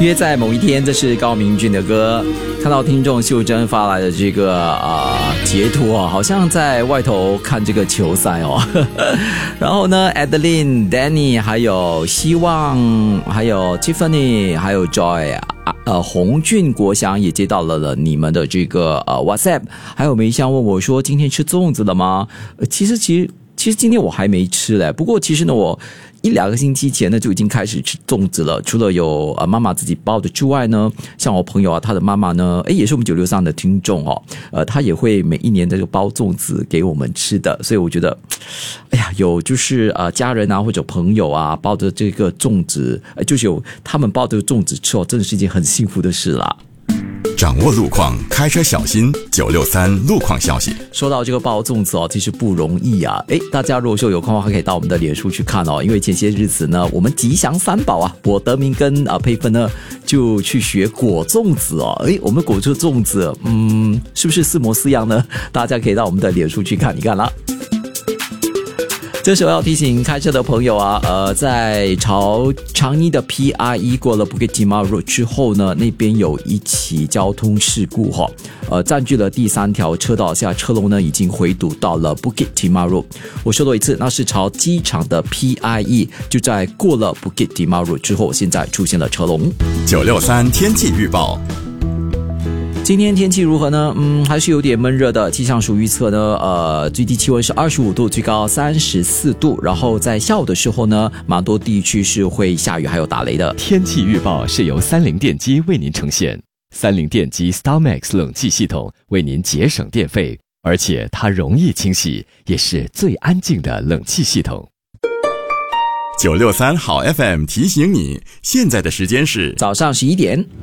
约在某一天，这是高明俊的歌。看到听众秀珍发来的这个截图啊，好像在外头看这个球赛哦。然后呢 Adeline、Danny 还有希望，还有 Tiffany 还有 Joy洪俊国祥也接到了你们的这个WhatsApp， 还有梅香问我说今天吃粽子了吗？其实今天我还没吃嘞，不过其实呢我1-2个星期前呢就已经开始吃粽子了。除了有妈妈自己包的之外呢，像我朋友啊，他的妈妈呢也是我们963的听众哦，他也会每一年的这个包粽子给我们吃的。所以我觉得哎呀，有就是家人啊或者朋友啊包的这个粽子，就是有他们包的粽子吃哦，真的是一件很幸福的事啦。 掌握路况，开车小心。963路况消息。 说到这个包粽子哦，其实不容易啊。大家如果说有空的话，可以到我们的脸书去看哦。因为前些日子呢，我们吉祥三宝啊，我德明跟佩芬呢就去学裹粽子哦。我们裹这粽子，是不是似模似样呢？大家可以到我们的脸书去看一看啦。这时候要提醒开车的朋友啊，在朝长尼的 PRE 过了 Bukit Timah Road 之后呢，那边有一起交通事故占据了第3条车道下，车龙呢已经回堵到了 Bukit Timah Road。我说多一次，那是朝机场的 PRE， 就在过了 Bukit Timah Road 之后，现在出现了车龙。 963天气预报。 今天天气如何呢？还是有点闷热的。气象署预测呢，最低气温是25度，最高34度。然后在下午的时候呢，蛮多地区是会下雨还有打雷的。 天气预报是由30电机为您呈现。30电机 StarMax 冷气系统为您节省电费，而且它容易清洗，也是最安静的冷气系统。 963好 FM 提醒你，现在的时间是早上11点。